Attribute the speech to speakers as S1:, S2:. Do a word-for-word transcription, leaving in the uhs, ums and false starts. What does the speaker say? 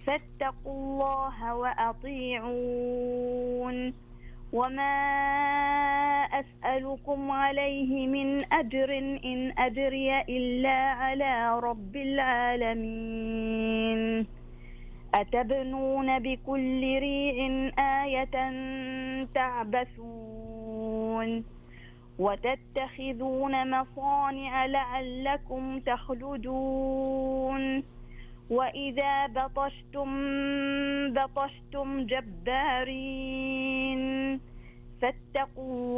S1: فاتقوا الله وأطيعون وما أسألكم عليه من أجر إن أجري إلا على رب العالمين أتبنون بكل ريع آية تعبثون وتتخذون مصانع لعلكم تخلدون وإذا بطشتم بطشتم جبارين فاتقوا